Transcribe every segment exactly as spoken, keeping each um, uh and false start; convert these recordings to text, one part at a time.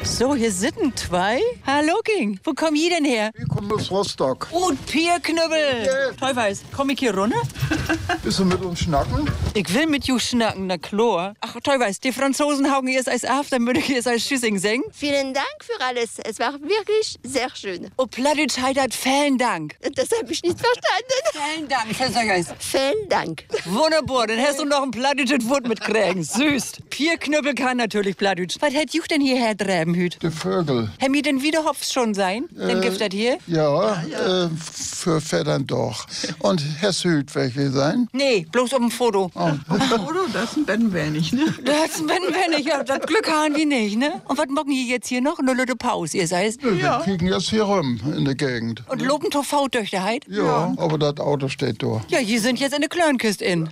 So, hier sitzen zwei. Hallo, King. Wo kommen ihr denn her? Ich komme aus Rostock. Und Pierknüppel. Ja. Teufels, komm ich hier runter? Bist du mit uns schnacken? Ich will mit you schnacken, na klar. Ach, Teufels, die Franzosen hauen ihr als auf, dann würde ich ihr als Tschüssing singen. Vielen Dank für alles. Es war wirklich sehr schön. Und Plattdeutsch heitert, vielen Dank. Das habe ich nicht verstanden. Vielen Dank, Versagers. Vielen Dank. Wunderbar, dann hast du noch ein plattdeutsches Wort mitkriegen. Süß. Pierknüppel kann natürlich Plattdeutsch. Was hätt you denn hierher treiben, Hüt? Die Vögel. Hätt mir denn wieder Hopfs schon sein? Dann gibt das hier? Ja, Äh, für Vettern doch. Und Herr Süd, welche sein? Nee, bloß auf dem Foto. Oder das ist ein Bettenwenig, ne? Das wenn wir nicht, ja, das Glück haben wir nicht, ne? Und was machen ihr jetzt hier noch? Eine Lütte Pause, ihr seid. Wir kriegen jetzt hier rum in der Gegend. Und loben doch V-Töchterheit? Ja, aber das Auto steht da. Ja, hier sind jetzt in der Klörnkiste in.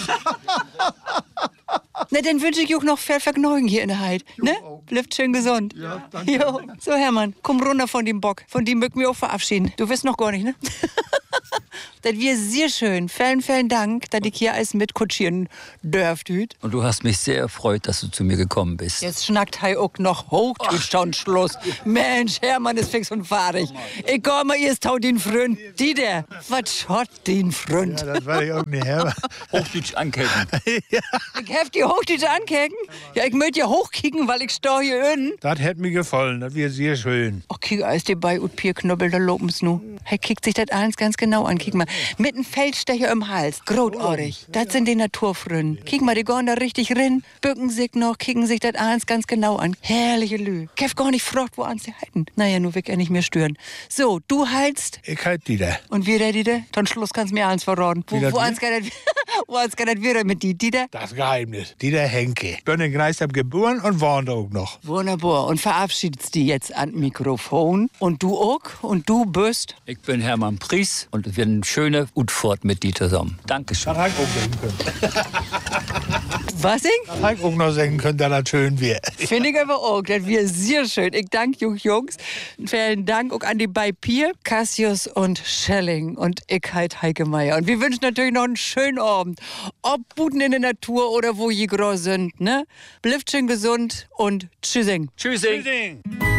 Na, dann wünsche ich auch noch viel Vergnügen hier in der Heid. Ne? Bleibt schön gesund. Ja, danke. Jo. So, Hermann, komm runter von dem Bock. Von dem möchten wir auch verabschieden. Du wirst noch gar nicht, ne? Das wäre sehr schön. Vielen, vielen Dank, dass ich hier alles mitkutschieren dürfte. Und du hast mich sehr erfreut, dass du zu mir gekommen bist. Jetzt schnackt Hei auch noch Hochtüt schon Schluss. Mensch, Hermann ist fix und fertig. Ich komme, ihr ist tau den Freund. Die der, was schott den Freund? Ja, das war ich auch nicht her. Hochdeutsch ankecken. Ich hef die Hochtüt ankecken? Ja, ich möchte ja hochkicken, weil ich stau hier unten. Das hätte mir gefallen, das wäre sehr schön. Oh, kick alles dabei und Pierknüppel, da loben's nu. Hey, kickt sich das alles ganz genau an. Kick mal, mit einem Feldstecher im Hals, grotohrig. Das sind die Naturfründen. Kick mal, die gehen da richtig rein, bücken sich noch, kicken sich das alles ganz genau an. Herrliche Lü. Kev gar nicht fragt, wo ans sie halten. Naja, nu will ich nicht mehr stören. So, du haltst. Ich halt die da. Und wie der die da? Dann Schluss kannst mir alles verraten. Wo, Wie das wo ans kann das, wo ans kann das wieder mit die, die da? Das Geheimnis. Die der Henke. Ich bin in Greistab geboren und wohne auch noch. Wunderbar. Und verabschiedest die jetzt an Mikrofon. Und du auch. Und du bist. Ich bin Hermann Pries und wir sind eine schöne Utfahrt mit dir zusammen. Dankeschön. Das hätte ich auch singen können. Was ich? Das hätte ich auch noch singen können, dass das schön wäre. Finde ich aber auch. Das wäre sehr schön. Ich danke euch Jungs. Vielen Dank auch an die bei Pier, Cassius und Schelling. Und ich halt Heike Meier. Und wir wünschen natürlich noch einen schönen Abend. Ob Buden in der Natur oder wo ihr groß sind. Ne? Bleibt schön gesund und tschüssing. Tschüssing. Tschüssing.